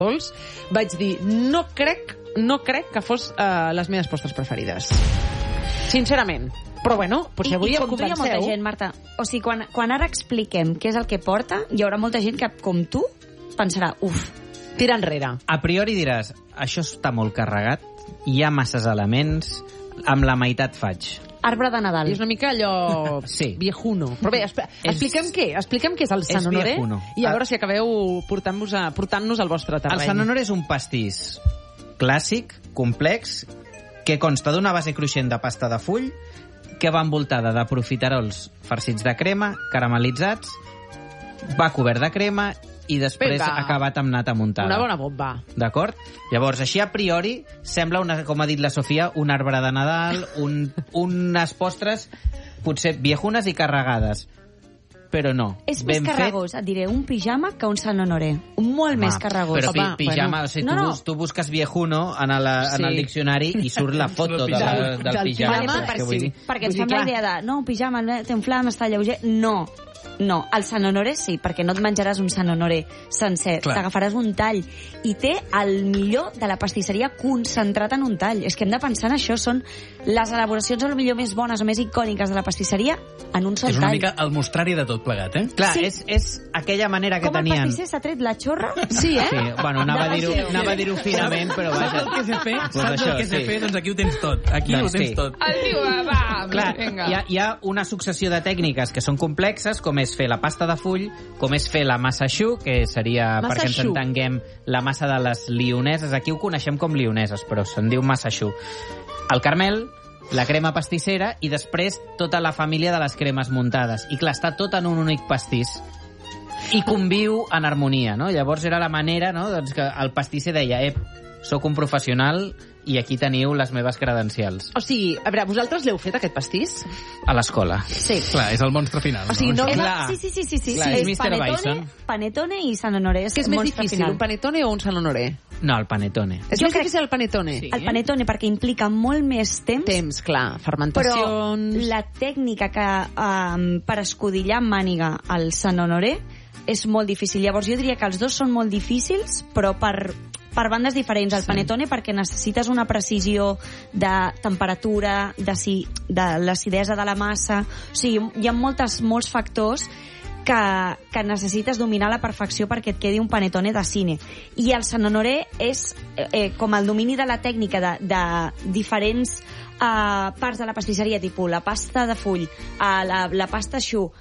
dolç, vaig dir, no crec que fos les meves postres preferides. Sincerament. Però bueno, potser avui em convenceu. I com tu hi ha molta gent, Marta. O sigui, quan ara expliquem què és el que porta, hi haurà molta gent que, com tu, pensarà, tira enrere. A priori diràs, això està molt carregat, hi ha masses elements, amb la meitat faig. Arbre de Nadal. I és una mica allò... Sí. Viejuno. Però bé, expliquem què és el Sant Honoré i a veure si acabeu portant-nos al vostre terreny. El Sant Honoré és un pastís clàssic, complex, que consta d'una base cruixent de pasta de full, que va envoltada de profiterols farcits de crema, caramelitzats, va cobert de crema i després acabat amb nata muntada. Una bona bomba. D'acord? Llavors, així a priori, sembla, com ha dit la Sofia, un arbre de Nadal, unes postres potser viejunes i carregades. Però no. És més carregós, et diré, un pijama que un Sant Honoré. Molt més carregós. Però pijama, o sigui, tu busques viejuno en el diccionari i surt la foto del pijama. Perquè ens fan la idea de, no, un pijama, té un flam, està lleuger. No, el Sant Honoré sí, perquè no et menjaràs un Sant Honoré sencer, t'agafaràs un tall. I té el millor de la pastisseria concentrat en un tall. És que hem de pensar en això, són les elaboracions potser més bones o més icòniques de la pastisseria en un sol tall. És una mica el mostrari de tot plegat, eh? Clar, és aquella manera que tenien... Com el pastisser s'ha tret la xorra? Sí, eh? Sí, bueno, anava a dir-ho finament, però vaja. Saps el que sé fer? Doncs aquí ho tens tot. Aquí ho tens tot. El diu, va, clar, hi ha una successió de tècniques que són complexes, com és fer la pasta de full, com és fer la massa choux, que seria, perquè ens entenguem, la massa de les lioneses. Aquí ho coneixem com lioneses, però se'n diu massa choux. El caramel, la crema pastissera i després tota la família de les cremes muntades. I clar, està tot en un únic pastís i conviu en harmonia, no? Llavors era la manera, no?, doncs que el pastisser deia, soc un professional i aquí teniu les meves credencials. O sigui, a veure, vosaltres l'heu fet, aquest pastís? A l'escola. Sí. Clar, és el monstre final. O sigui, no? Sí. Clar, és Mr. Bison. Panetone i Sant Honoré. Què és més difícil, un panetone o un Sant Honoré? No, el panetone. És més difícil el panetone? Sí. El panetone, perquè implica molt més temps. Temps, clar, fermentacions... Però la tècnica que per escodillar amb màniga el Sant Honoré és molt difícil. Llavors jo diria que els dos són molt difícils, però per bandes diferents. El panetone perquè necessites una precisió de temperatura, de l'acidesa de la massa. O sigui, hi ha molts factors que necessites dominar a la perfecció perquè et quedi un panetone de cine. I el Sant Honoré és com el domini de la tècnica de diferents parts de la pastisseria, tipus la pasta de full, la pasta choux.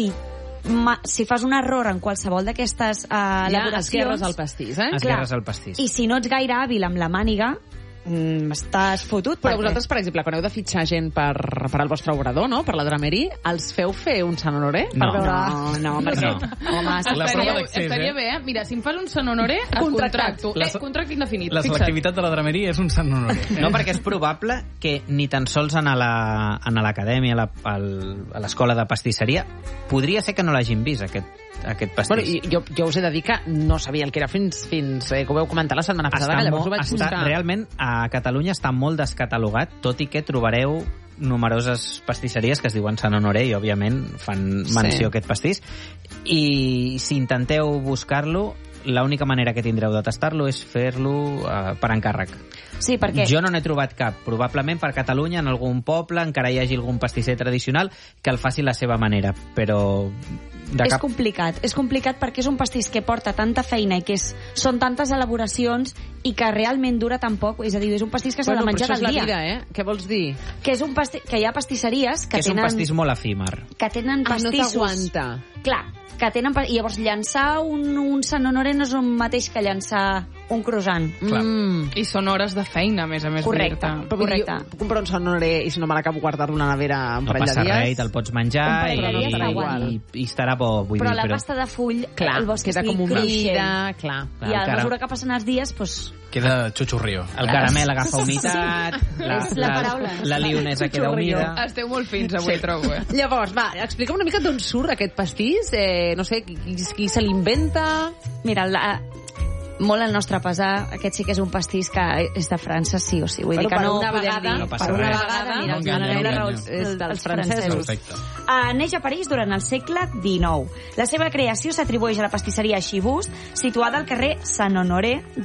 Si fas un error en qualsevol d'aquestes elaboracions... esquerres al pastís, eh? Esquerres al pastís. I si no ets gaire hàbil amb la màniga, estàs fotut. Però vosaltres, per exemple, quan heu de fitxar gent per al vostre obrador, no?, per la dramerie, els feu fer un Sant Honoré? No. No, perquè... Home, estaria bé, eh? Mira, si em fas un Sant Honoré, et contracto. Contracte indefinit. La selectivitat de la drameria és un Sant Honoré. No, perquè és probable que ni tan sols a l'acadèmia, a l'escola de pastisseria, podria ser que no l'hagin vist, aquest pastís. Bueno, jo us he de dir que no sabia el que era fins que ho veu comentar la setmana passada, que llavors ho vaig buscar. Realment, a Catalunya està molt descatalogat, tot i que trobareu numeroses pastisseries que es diuen Sant Honoré i, òbviament, fan menció a aquest pastís. I si intenteu buscar-lo, l'única manera que tindreu de tastar-lo és fer-lo per encàrrec. Sí, perquè... Jo no n'he trobat cap. Probablement per Catalunya, en algun poble, encara hi hagi algun pastisser tradicional que el faci la seva manera, però... És complicat perquè és un pastís que porta tanta feina i que són tantes elaboracions i que realment dura tan poc, és a dir, és un pastís que s'ha de menjar del dia. Però això és la vida, eh? Què vols dir? Que hi ha pastisseries que és tenen... un pastís molt efímer. Que tenen pastissos... No t'aguanta. Clar, que tenen... I llavors llançar un Sant Honoré no és el mateix que llançar un croissant. I són hores de feina, a més. Correcte. Jo puc comprar un Sant Honoré i si no me l'acabo guardar-lo a la nevera un parell de dies. No passa res, te'l pots menjar i estarà bo. Però la pasta de full el vols que queda com humida, clar. I a mesura que passen els dies, doncs... Queda xuxurrio. El caramel agafa humitat, la lionesa queda humida. Esteu molt fins avui, trobo. Llavors, va, explica'm una mica d'on surt aquest pastís. No sé, qui se l'inventa? Mira, molt al nostre pesar, aquest sí que és un pastís que és de França, sí o sí. Vull dir que per no una podem vegada, dir. passa Per una res. vegada, mira, No els enganya, donem no la raó enganya. als francesos. Perfecte. Neix a París durant el segle XIX. La seva creació s'atribueix a la pastisseria Chibus, situada al carrer Sant Honoré